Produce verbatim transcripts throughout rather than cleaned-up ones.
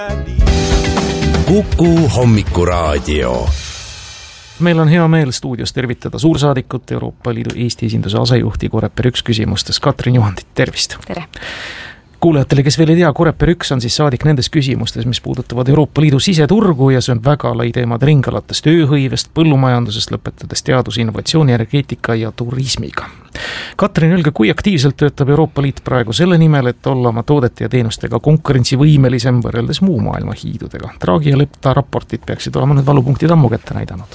Kuku hommikuraadio. Meil on hea meel stuudios tervitada suursaadikut, Euroopa Liidu Eesti esinduse asejuhti Coreper üks küsimustes Katrin Juhandit, tervist! Tere! Kuulajatele, kes veel ei tea, Coreper üks on siis saadik nendes küsimustes, mis puudutavad Euroopa Liidu siseturgu ja see on väga lai teemad ringalates tööhõivest, põllumajandusest, lõpetades teadus, innovatsiooni, energeetika ja turismiga. Katrin, öelge, kui aktiivselt töötab Euroopa Liit praegu selle nimel, et olla oma toodete ja teenustega konkurentsivõimelisem võrreldes muu maailma hiidudega? Draghi ja Lepta raportid peaksid olema nüüd valupunktid ammu kätte näidanud.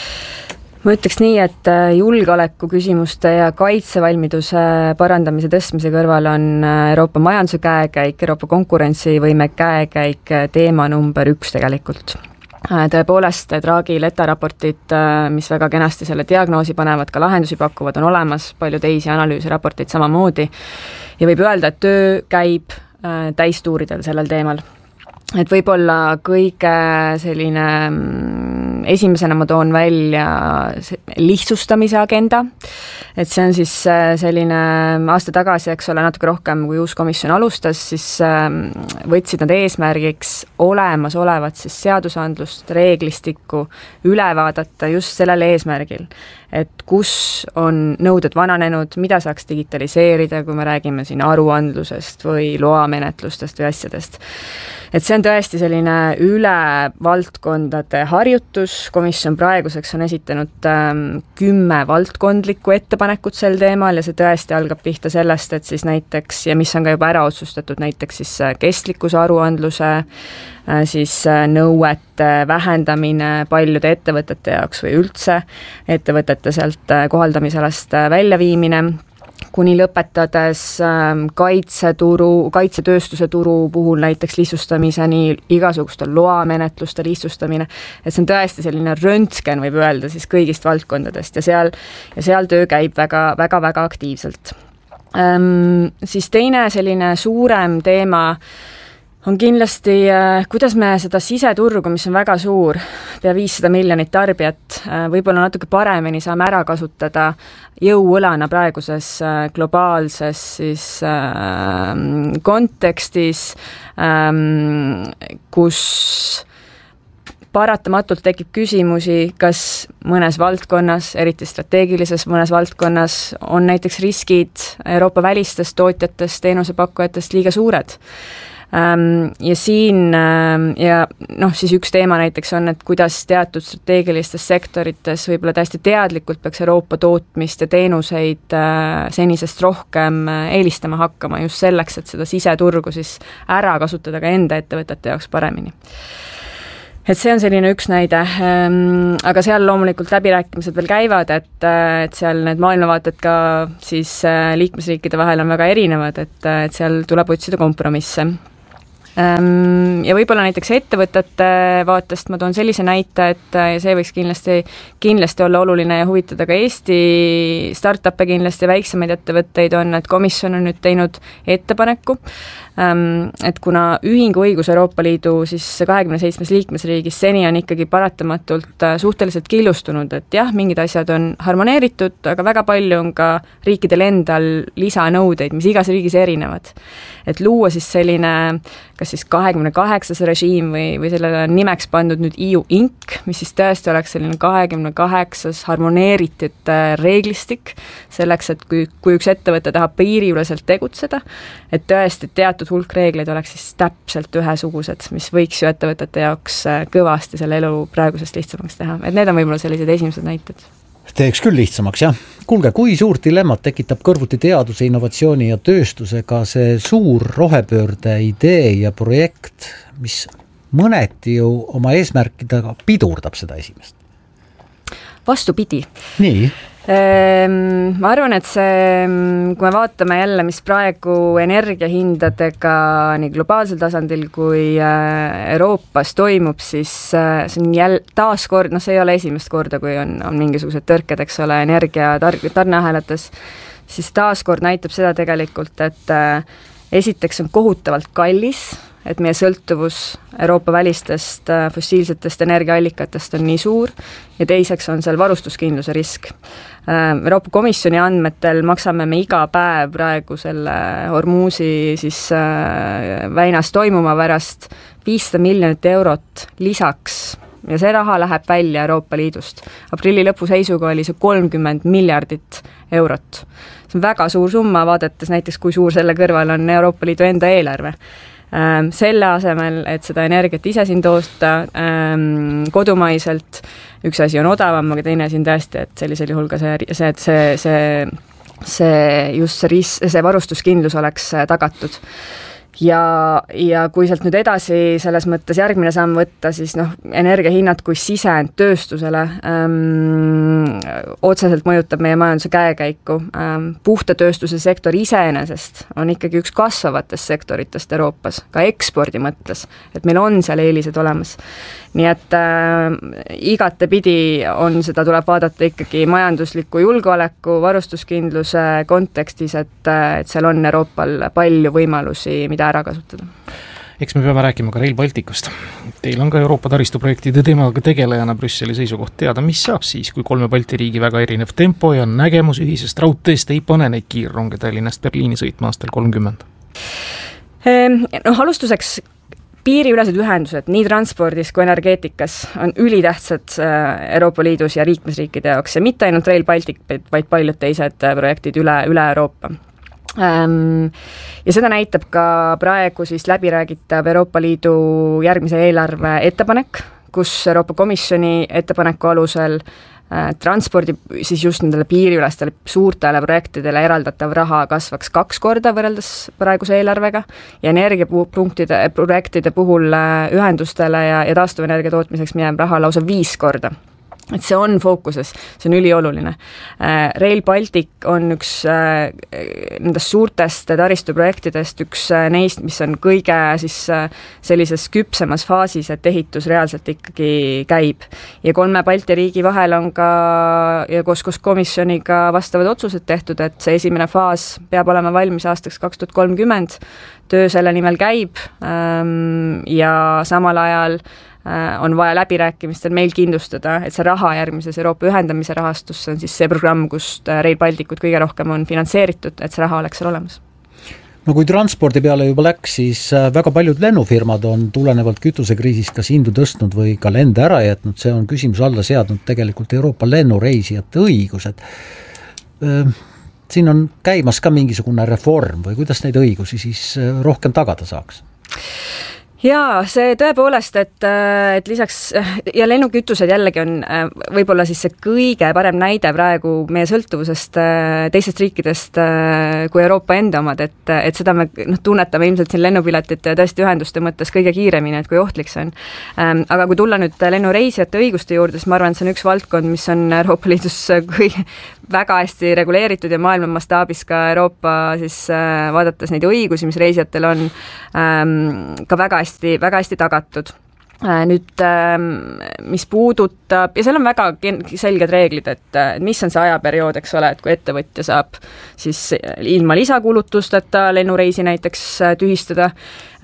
Ma ütleks nii, et julgeoleku küsimuste ja kaitsevalmiduse parandamise tõstmise kõrval on Euroopa majanduse käekäik, Euroopa konkurentsivõime käekäik teema number üks tegelikult. Tõepoolest, Draghi Lepta raportid, mis väga kenasti selle diagnoosi panevad, ka lahendusi pakuvad, on olemas, palju teisi analüüsi raporteid samamoodi ja võib öelda, et töö käib täistuuridel sellel teemal. Et võib-olla kõige selline esimesena ma toon välja lihtsustamise agenda, et see on siis selline aasta tagasi, eks ole, natuke rohkem kui uus komisjon alustas, siis võtsid nad eesmärgiks olemas olevat siis seadusandlust, reeglistikku üle vaadata just sellel eesmärgil, et kus on nõuded vananenud, mida saaks digitaliseerida, kui me räägime siin aruandlusest või loamenetlustest või asjadest. Et see on tõesti selline üle valdkondade harjutus, komisjon praeguseks on esitanud ähm, kümme valdkondlikku ettepanekut sel teemal ja see tõesti algab pihta sellest, et siis näiteks, ja mis on ka juba ära otsustatud, näiteks siis kestlikkuse aruandluse, äh, siis nõuete vähendamine paljude ettevõtete jaoks või üldse ettevõtete sealt kohaldamisalast väljaviimine, kuni lõpetades kaitseturu, kaitsetööstuse turu puhul näiteks lihtsustamiseni, igasuguste loamenetluste lihtsustamine, et see on tõesti selline röntgen, võib öelda siis kõigist valdkondadest ja seal, ja seal töö käib väga, väga, väga aktiivselt. Ähm, siis teine selline suurem teema on kindlasti, kuidas me seda siseturgu, mis on väga suur, pea viissada miljonit tarbijat, võib-olla natuke paremini saame ära kasutada jõuõlana praeguses globaalses siis, äh, kontekstis, äh, kus paratamatult tekib küsimusi, kas mõnes valdkonnas, eriti strateegilises mõnes valdkonnas, on näiteks riskid Euroopa välistest tootjatest, teenusepakkujatest liiga suured. Ja siin ja noh, siis üks teema näiteks on, et kuidas teatud strateegilistes sektorites võib-olla täiesti teadlikult peaks Euroopa tootmist ja teenuseid senisest rohkem eelistama hakkama just selleks, et seda siseturgu siis ära kasutada ka enda ettevõtete jaoks paremini. Et see on selline üks näide, aga seal loomulikult läbirääkimised veel käivad, et, et seal need maailmavaated ka siis liikmesriikide vahel on väga erinevad, et, et seal tuleb otsida kompromisse. Ja võib-olla näiteks ettevõtete vaatest ma toon sellise näite, et see võiks kindlasti, kindlasti olla oluline ja huvitada ka Eesti startup'e kindlasti, väiksemaid ettevõtteid on, et komisjon on nüüd teinud ettepaneku, et kuna ühingu õigus Euroopa Liidu siis kahekümne seitsmes liikmesriigis seni on ikkagi paratamatult suhteliselt killustunud, et jah, mingid asjad on harmoneeritud, aga väga palju on ka riikidel endal lisanõudeid, mis igas riigis erinevad. Et luua siis selline kas siis kahekümne kaheksas režiim või, või sellele on nimeks pandud nüüd E U Inc, mis siis tõesti oleks selline kahekümne kaheksas harmoneeritud reeglistik selleks, et kui, kui üks ettevõte tahab piiriüleselt tegutseda, et tõesti teatud hulk reegleid oleks siis täpselt ühesugused, mis võiks ju ettevõtete jaoks kõvasti selle elu praegusest lihtsamaks teha. Et need on võib-olla sellised esimesed näited. Teeks küll lihtsamaks, jah. Kuulge, kui suurt dilemmat tekitab kõrvuti teaduse, innovatsiooni ja tööstusega see suur rohepöörde idee ja projekt, mis mõneti ju oma eesmärkidega pidurdab seda esimest? Vastupidi. Nii? Ma arvan, et see, kui me vaatame jälle, mis praegu energiahindadega nii globaalsel tasandil kui Euroopas toimub, siis see on jälle taaskord, noh see ei ole esimest korda, kui on, on mingisugused tõrked, eks ole, energia tar- tarneahelates, siis taaskord näitab seda tegelikult, et esiteks on kohutavalt kallis, et meie sõltuvus Euroopa välistest fossiilsetest energiaallikatest on nii suur ja teiseks on seal varustuskindluse risk. Euroopa Komisjoni andmetel maksame me iga päev praegu selle Hormuzi siis väinas toimuma pärast viissada miljonit eurot lisaks ja see raha läheb välja Euroopa Liidust. Aprilli lõpu seisuga oli see kolmkümmend miljardit eurot. See on väga suur summa, vaadates näiteks, kui suur selle kõrval on Euroopa Liidu enda eelarve. Selle asemel, et seda energiat ise siin toosta kodumaiselt, üks asi on odavam, aga teine asi on tõesti, et sellisel juhul ka see, see, see, see, see just see, ris, see varustuskindlus oleks tagatud. Ja, ja kui sealt nüüd edasi selles mõttes järgmine samm võtta, siis noh, energiahinnad kui sisend tööstusele ähm, otseselt mõjutab meie majanduse käekäiku. Ähm, puhta tööstuse sektor iseenesest on ikkagi üks kasvavatest sektoritest Euroopas, ka ekspordi mõttes, et meil on seal eelised olemas. Nii et äh, igatepidi on seda, tuleb vaadata ikkagi majandusliku julgeoleku, varustuskindluse kontekstis, et, et seal on Euroopal palju võimalusi, mida ära kasutada. Eks me peame rääkima ka Rail Balticust. Teil on ka Euroopa taristuprojektide teemaga tegelejana Brüsseli seisukoht teada, mis saab siis, kui kolme Balti riigi väga erinev tempo ja nägemus ühisest raudteest ei pane neid kiirronge Tallinnast Berliini sõitma aastal kolmkümmend? Noh, alustuseks piiriülesed ühendused nii transpordis kui energeetikas on ülitähtsad Euroopa Liidus ja liikmesriikide jaoks ja mitte ainult Rail Baltic, vaid paljud teised projektid üle, üle Euroopa. Ja seda näitab ka praegu siis läbiräägitav Euroopa Liidu järgmise eelarve ettepanek, kus Euroopa Komisjoni ettepaneku alusel transpordi siis just nendele piiriülestele suurtele projektidele eraldatav raha kasvaks kaks korda võrreldes praeguse eelarvega ja energiapunktide projektide puhul ühendustele ja, ja taastuvenergia tootmiseks minev raha lausa viis korda. Et see on fookuses, see on ülioluline. Rail Baltic on üks nendest suurtest taristuprojektidest, üks neist, mis on kõige siis sellises küpsemas faasis, et ehitus reaalselt ikkagi käib. Ja kolme Balti riigi vahel on ka ja koos, koos komisjoniga vastavad otsused tehtud, et see esimene faas peab olema valmis aastaks kaks tuhat kolmkümmend. Töö selle nimel käib ja samal ajal on vaja läbirääkimistel meil kindlustada, et see raha järgmises Euroopa ühendamise rahastusse on siis see programm, kust Rail Balticut kõige rohkem on finantseeritud, et see raha oleks seal olemas. No kui transpordi peale juba läks, siis väga paljud lennufirmad on tulenevalt kütusekriisist kas hindu tõstnud või ka lende ära jätnud, see on küsimus alla seadnud tegelikult Euroopa lennureisijate õigused. Siin on käimas ka mingisugune reform või kuidas neid õigusi siis rohkem tagada saaks? Jaa, see tõepoolest, et, et lisaks ja lennukütused jällegi on võib-olla siis see kõige parem näide praegu meie sõltuvusest teistest riikidest kui Euroopa enda omad, et, et seda me noh, tunnetame ilmselt siin lennupiletite ja tõesti ühenduste mõttes kõige kiiremini, et kui ohtlik see on. Aga kui tulla nüüd lennureisijate õiguste juurde, siis ma arvan, et see on üks valdkond, mis on Euroopa Liidus kõige väga hästi reguleeritud ja maailma mastaabis ka Euroopa siis vaadates neid õigusi, mis reisijatel on ka väga hästi, väga hästi tagatud. Nüüd, mis puudutab, ja seal on väga selged reeglid, et mis on see ajaperiood, eks ole, et kui ettevõtja saab siis ilma lisakulutusteta lennureisi näiteks tühistada,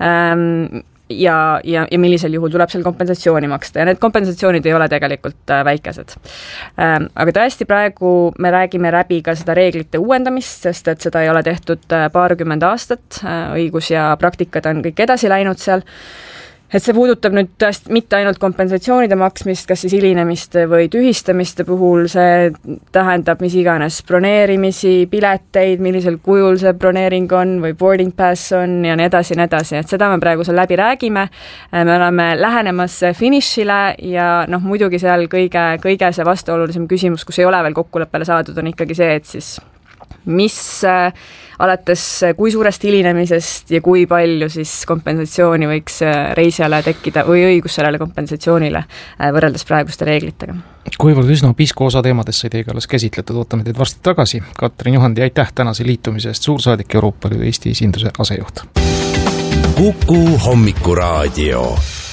ja, ja, ja millisel juhul tuleb seal kompensatsiooni maksta ja need kompensatsioonid ei ole tegelikult väikesed. Aga tõesti praegu me räägime läbi ka seda reeglite uuendamist, sest et seda ei ole tehtud paarkümmend aastat, õigus ja praktikad on kõik edasi läinud seal. Et see puudutab nüüd tõesti mitte ainult kompensatsioonide maksmist, kas siis hilinemiste või tühistamiste puhul, see tähendab mis iganes broneerimisi, pileteid, millisel kujul see broneering on või boarding pass on ja nii edasi, nii edasi, et seda me praegu seal läbi räägime. Me oleme lähenemas finišile ja noh, muidugi seal kõige, kõige see vastuolulisem küsimus, kus ei ole veel kokkuleppele saadud, on ikkagi see, et siis mis alates kui suurest hilinemisest ja kui palju siis kompensatsiooni võiks reisijale tekkida või õigus sellele kompensatsioonile võrreldes praeguste reeglitega. Kuivõrd üsna pisku osa teemadest sai teiega alles käsitletud, ootame teid varsti tagasi. Katrin Juhandi, aitäh tänase liitumise eest, suursaadik Euroopa Liidu Eesti esinduse asejuht. Kuku Hommikuraadio.